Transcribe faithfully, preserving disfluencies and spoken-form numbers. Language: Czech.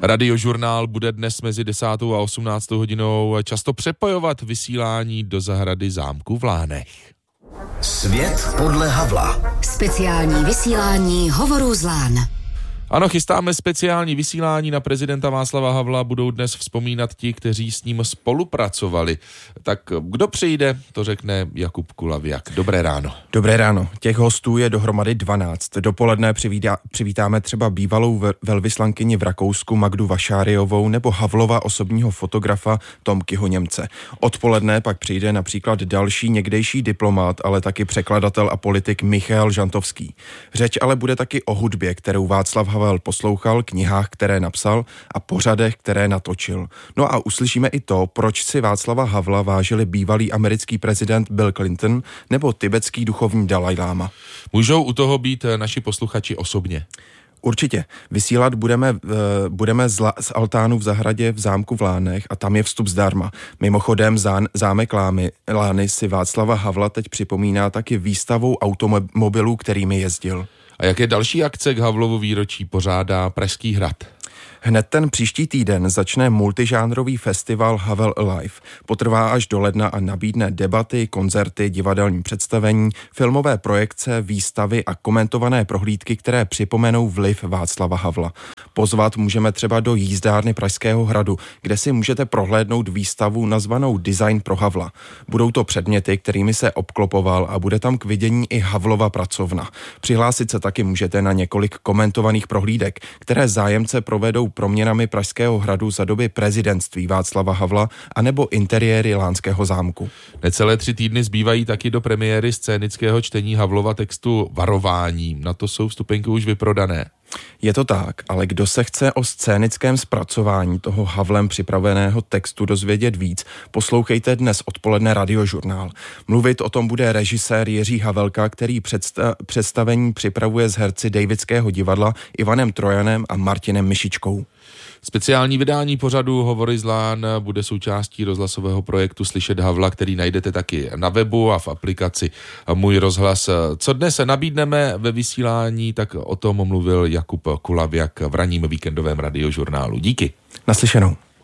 Radiožurnál bude dnes mezi desátou a osmnáctou hodinou často přepojovat vysílání do zahrady zámku v Lánech. Svět podle Havla. Speciální vysílání Hovorů z Lán. Ano, chystáme speciální vysílání na prezidenta Václava Havla. Budou dnes vzpomínat ti, kteří s ním spolupracovali. Tak kdo přijde, to řekne Jakub Kulaviak. Dobré ráno. Dobré ráno. Těch hostů je dohromady dvanáct. Dopoledne přivídá, přivítáme třeba bývalou velvyslankyni v Rakousku Magdu Vašáriovou nebo Havlova osobního fotografa Tomkyho Němce. Odpoledne pak přijde například další někdejší diplomát, ale taky překladatel a politik Michael Žantovský. Řeč ale bude taky o hudbě, kterou Václav Havel poslouchal, knihách, které napsal a pořadech, které natočil. No a uslyšíme i to, proč si Václava Havla vážili bývalý americký prezident Bill Clinton nebo tibetský duchovní Dalaj Láma. Můžou u toho být naši posluchači osobně? Určitě. Vysílat budeme, uh, budeme z, la, z altánu v zahradě v zámku v Lánech a tam je vstup zdarma. Mimochodem zán, zámek Lámy, Lány si Václava Havla teď připomíná taky výstavou automobilů, kterými jezdil. A jaké další akce k Havlovu výročí pořádá Pražský hrad? Hned ten příští týden začne multižánrový festival Havel Alive. Potrvá až do ledna a nabídne debaty, koncerty, divadelní představení, filmové projekce, výstavy a komentované prohlídky, které připomenou vliv Václava Havla. Pozvat můžeme třeba do jízdárny Pražského hradu, kde si můžete prohlédnout výstavu nazvanou Design pro Havla. Budou to předměty, kterými se obklopoval a bude tam k vidění i Havlova pracovna. Přihlásit se taky můžete na několik komentovaných prohlídek, které zájemce provedou proměnami Pražského hradu za doby prezidentství Václava Havla anebo interiéry Lánského zámku. Necelé tři týdny zbývají taky do premiéry scénického čtení Havlova textu Varování. Na to jsou vstupenky už vyprodané. Je to tak, ale kdo se chce o scénickém zpracování toho Havlem připraveného textu dozvědět víc, poslouchejte dnes odpoledne Radiožurnál. Mluvit o tom bude režisér Jiří Havelka, který předsta- představení připravuje s herci Davidského divadla Ivanem Trojanem a Martinem Myšičkou. Speciální vydání pořadu Hovory z Lán bude součástí rozhlasového projektu Slyšet Havla, který najdete taky na webu a v aplikaci Můj rozhlas. Co dnes nabídneme ve vysílání, tak o tom mluvil Jakub Kulaviak v ranním víkendovém Radiožurnálu. Díky. Naslyšenou.